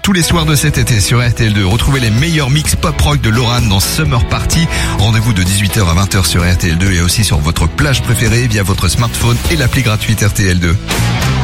tous les soirs de cet été sur RTL2. Retrouvez les meilleurs mix pop-rock de Loran dans Summer Party. Rendez-vous de 18h à 20h sur RTL2 et aussi sur votre plage préférée via votre smartphone et l'appli gratuite RTL2.